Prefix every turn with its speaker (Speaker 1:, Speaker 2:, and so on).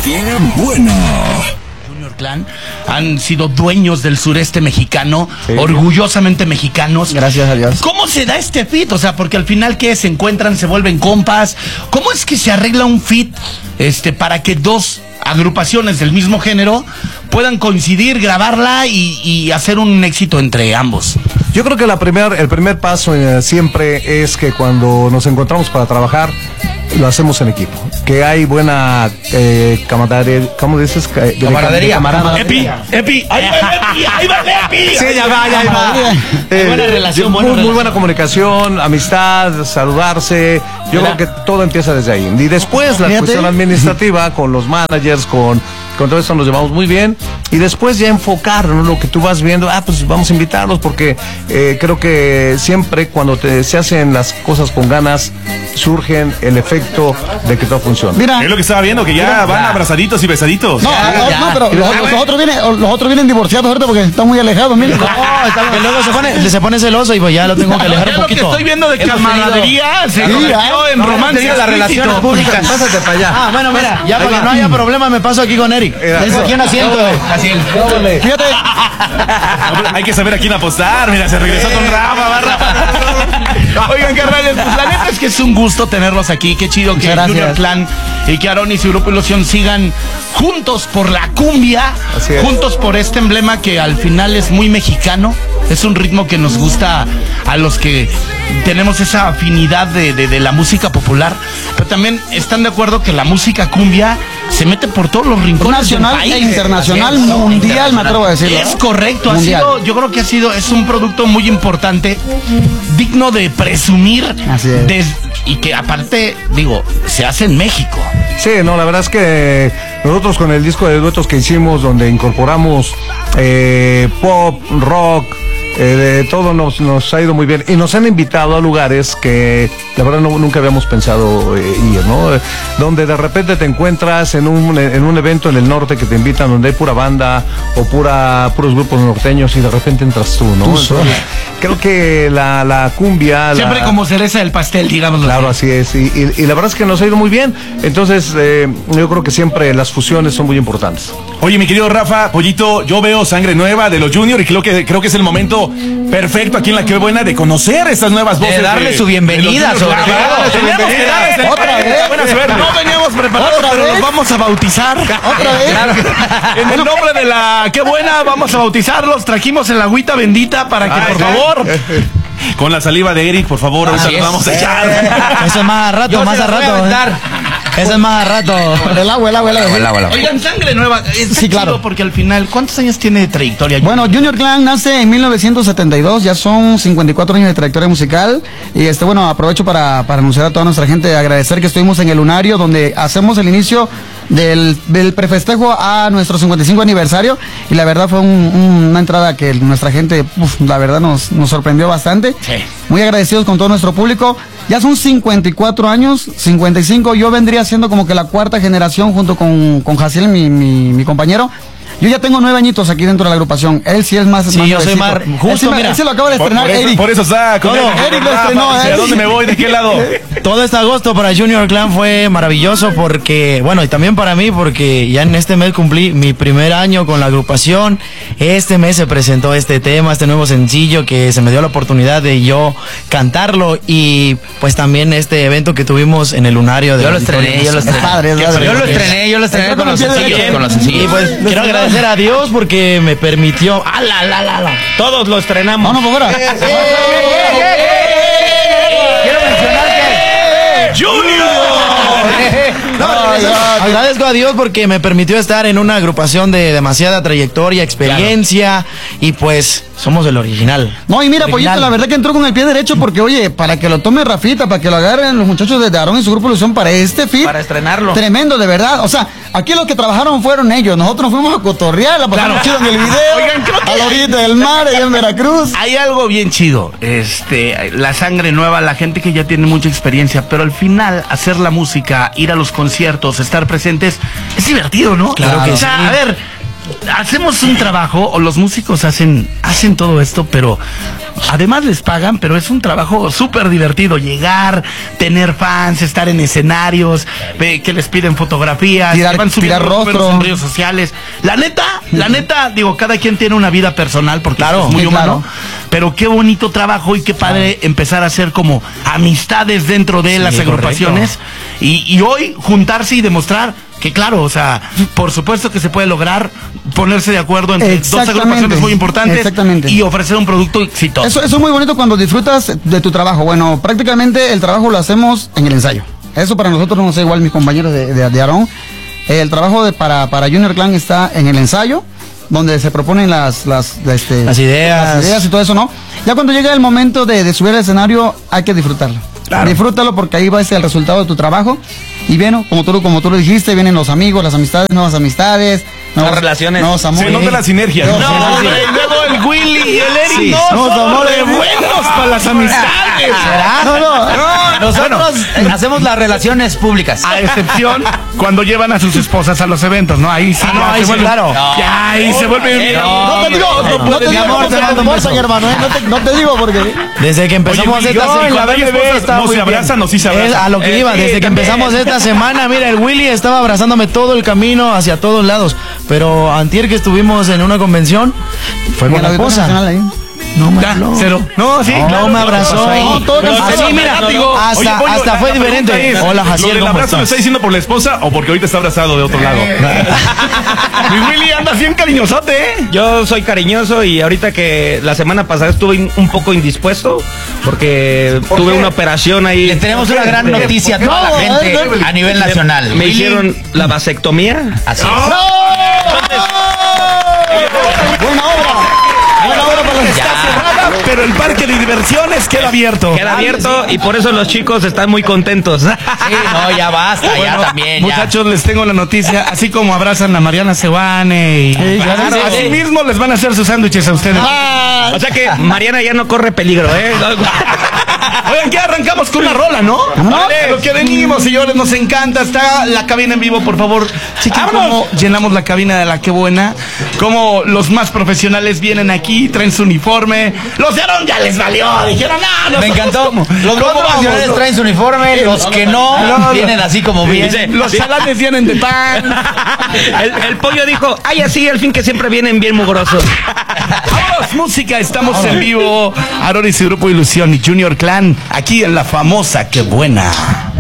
Speaker 1: ¡Qué buena!
Speaker 2: Junior Clan han sido dueños del sureste mexicano, sí, orgullosamente mexicanos.
Speaker 3: Gracias a Dios.
Speaker 2: ¿Cómo se da este feat? O sea, porque al final, ¿qué? Se encuentran, se vuelven compas. ¿Cómo es que se arregla un feat para que dos agrupaciones del mismo género puedan coincidir, grabarla y hacer un éxito entre ambos?
Speaker 3: Yo creo que el primer paso siempre es que cuando nos encontramos para trabajar, lo hacemos en equipo. Que hay buena camaradería. ¿Cómo dices?
Speaker 2: Camaradería. Epi. Ahí va Epi.
Speaker 3: Sí, ya va.
Speaker 2: Buena relación,
Speaker 3: muy buena comunicación, amistad, saludarse. Yo creo que todo empieza desde ahí. Y después la cuestión administrativa con los managers, con todo eso nos llevamos muy bien. Y después ya enfocar, ¿no? Lo que tú vas viendo, pues vamos a invitarlos porque creo que siempre cuando se hacen las cosas con ganas, surgen el efecto de que todo funciona.
Speaker 4: Mira, es lo que estaba viendo, que ya van abrazaditos y besaditos.
Speaker 5: No, pero los otros vienen divorciados ahorita porque están muy alejados, mira.
Speaker 6: Que luego se pone celoso y pues ya lo tengo que alejar un poquito.
Speaker 2: Lo que estoy viendo de camaradería se convirtió en romance.
Speaker 6: Las relaciones públicas.
Speaker 3: Pásate para allá.
Speaker 6: Bueno, mira, ya para que no haya problema me paso aquí con Eric. Es aquí un asiento.
Speaker 5: Fíjate.
Speaker 4: Hay que saber a quién apostar. Mira, se regresó con Rafa.
Speaker 2: Oigan, carnales, pues la neta es que es un gusto tenerlos aquí. Qué chido que Junior Clan y que Aarón y su grupo Ilusión sigan juntos por la cumbia, juntos por este emblema que al final es muy mexicano. Es un ritmo que nos gusta a los que tenemos esa afinidad de la música popular, pero también están de acuerdo que la música cumbia se mete por todos los rincones
Speaker 5: nacional
Speaker 2: del país.
Speaker 5: E internacional, mundial, me atrevo a decirlo.
Speaker 2: Es correcto, yo creo que es un producto muy importante, digno de presumir.
Speaker 5: Así es.
Speaker 2: Y que aparte, se hace en México.
Speaker 3: Sí, la verdad es que nosotros con el disco de duetos que hicimos, donde incorporamos pop, rock, de todo nos ha ido muy bien y nos han invitado a lugares que la verdad nunca habíamos pensado ir, ¿no? Donde de repente te encuentras en un evento en el norte que te invitan donde hay pura banda o puros grupos norteños y de repente entras tú, ¿no? Entonces, creo que la cumbia
Speaker 2: siempre como cereza del pastel, digamos.
Speaker 3: Claro, así es, y la verdad es que nos ha ido muy bien. Entonces yo creo que siempre las fusiones son muy importantes.
Speaker 4: Oye, mi querido Rafa, Pollito, yo veo sangre nueva de los Junior y creo que es el momento perfecto aquí en La Qué Buena de conocer estas nuevas voces.
Speaker 6: De darle su bienvenida, sobre todo.
Speaker 2: Otra vez. Buena suerte. No veníamos preparados, pero los vamos a bautizar.
Speaker 5: Otra vez.
Speaker 2: Claro. En el nombre de La Qué Buena vamos a bautizarlos. Trajimos el agüita bendita para que, por favor...
Speaker 4: Con la saliva de Eric, por favor, ahorita nos vamos a echar.
Speaker 6: Eso es más a rato, más a rato. Eso es más a rato.
Speaker 5: El agua.
Speaker 2: Oigan, sangre nueva. Sí, claro. Porque al final, ¿cuántos años tiene de trayectoria?
Speaker 5: Bueno, Junior Clan nace en 1972, ya son 54 años de trayectoria musical. Y aprovecho para anunciar a toda nuestra gente, agradecer que estuvimos en el Lunario, donde hacemos el inicio del prefestejo a nuestro 55 aniversario. Y la verdad fue una entrada que nuestra gente, la verdad nos sorprendió bastante.
Speaker 2: Sí.
Speaker 5: Muy agradecidos con todo nuestro público. Ya son 54 años, 55. Yo vendría siendo como que la cuarta generación junto con Jaciel, mi compañero. Yo ya tengo 9 añitos aquí dentro de la agrupación. Él sí es más.
Speaker 6: Sí, yo soy más. Justo,
Speaker 5: él se lo acaba de estrenar,
Speaker 4: Eric. Por eso está con
Speaker 5: Eric lo estrenó.
Speaker 4: ¿A dónde me voy? ¿De qué lado?
Speaker 6: Todo este agosto para Junior Clan fue maravilloso porque, y también para mí, porque ya en este mes cumplí mi primer año con la agrupación. Este mes se presentó este tema, este nuevo sencillo que se me dio la oportunidad de yo cantarlo y pues también este evento que tuvimos en el Lunario.
Speaker 2: Yo lo estrené.
Speaker 6: Yo lo estrené con los sencillos. Y pues quiero agradecer a Dios porque me permitió.
Speaker 2: Todos lo estrenamos.
Speaker 5: Vamos por fuera.
Speaker 2: Quiero mencionar que
Speaker 6: ¡Junior! Agradezco a Dios porque me permitió estar en una agrupación de demasiada trayectoria, experiencia y pues somos el original.
Speaker 5: No, y mira, Pollito, la verdad que entró con el pie derecho porque, oye, para que lo tome Rafita, para que lo agarren los muchachos de Aarón y su grupo Ilusión para este feat.
Speaker 6: Para estrenarlo.
Speaker 5: Tremendo, de verdad. O sea, aquí los que trabajaron fueron ellos. Nosotros fuimos a cotorrear, la pasamos chido en el video.
Speaker 2: Oigan, creo que
Speaker 5: a la orilla del mar, allá en Veracruz.
Speaker 2: Hay algo bien chido. La sangre nueva, la gente que ya tiene mucha experiencia, pero al final, hacer la música, ir a los conciertos, estar presentes, es divertido, ¿no?
Speaker 6: Claro que
Speaker 2: sí. A ver, hacemos un trabajo, o los músicos hacen todo esto, pero además les pagan, pero es un trabajo súper divertido. Llegar, tener fans, estar en escenarios, que les piden fotografías, que van subiendo rostro en redes sociales. La neta, digo, cada quien tiene una vida personal porque es muy humano. Pero qué bonito trabajo y qué padre empezar a hacer como amistades dentro de las agrupaciones. Y hoy juntarse y demostrar que claro, o sea, por supuesto que se puede lograr ponerse de acuerdo entre dos agrupaciones muy importantes y ofrecer un producto exitoso.
Speaker 5: Eso es muy bonito cuando disfrutas de tu trabajo. Bueno, prácticamente el trabajo lo hacemos en el ensayo. Eso para nosotros, no sé, igual mis compañeros de Aarón. El trabajo para Junior Clan está en el ensayo, donde se proponen las ideas y todo eso, ¿no? Ya cuando llega el momento de subir al escenario, hay que disfrutarlo. Claro. Disfrútalo porque ahí va a ser el resultado de tu trabajo. Y bueno, como tú lo dijiste, vienen los amigos, las amistades, nuevas amistades, nuevas relaciones, nuevos amores.
Speaker 4: Se nota la sinergia.
Speaker 2: Luego el Willy y el Eric somos amores buenos para las amistades.
Speaker 1: Nosotros hacemos las relaciones públicas.
Speaker 2: A excepción cuando llevan a sus esposas a los eventos, ¿no? Ahí sí.
Speaker 6: Ahí sí, claro.
Speaker 2: Ya, ahí se vuelve.
Speaker 5: No te digo, hermano, no te digo porque.
Speaker 6: Desde que empezamos esta semana.
Speaker 4: No se abrazan o sí se abrazan.
Speaker 6: A lo que iba, desde que empezamos esta semana, mira, el Willy estaba abrazándome todo el camino hacia todos lados. Pero antier que estuvimos en una convención, fue con la esposa.
Speaker 2: No me habló. Cero.
Speaker 6: No, sí. No me abrazó. Así, mira, hasta fue diferente. Hola, Jaciel,
Speaker 4: ¿el abrazo lo está diciendo por la esposa o porque ahorita está abrazado de otro lado?
Speaker 2: Mi Willy, andas bien cariñosote, ¿eh?
Speaker 1: Yo soy cariñoso y ahorita que la semana pasada estuve un poco indispuesto porque tuve una operación ahí.
Speaker 6: Le tenemos una gran noticia a toda la gente a nivel nacional.
Speaker 1: Me hicieron la vasectomía. Así es.
Speaker 5: Buena obra para los
Speaker 2: pero el parque de diversiones queda abierto.
Speaker 1: Queda abierto y por eso los chicos están muy contentos. Sí,
Speaker 6: no, ya basta, ya también.
Speaker 2: Muchachos, les tengo la noticia, así como abrazan a Mariana Seoane y así mismo les van a hacer sus sándwiches a ustedes.
Speaker 1: O sea que Mariana ya no corre peligro, ¿eh?
Speaker 2: Oigan, que arrancamos con una rola, ¿no? Vale, lo que venimos, señores, nos encanta. Está la cabina en vivo, por favor. Chiqui, cómo llenamos la cabina de la Qué Buena. Cómo los más profesionales vienen aquí, traen su uniforme. Los de Aarón ya les valió. Dijeron, no.
Speaker 6: Me encantó. Los más profesionales traen su uniforme, los que no vienen así como vienen.
Speaker 2: Los chalanes vienen de pan.
Speaker 1: El pollo dijo, ay, así al fin que siempre vienen bien mugrosos.
Speaker 2: Vámonos, música, estamos en vivo. Aarón y su grupo Ilusión y Junior Clan, aquí en la famosa Qué Buena.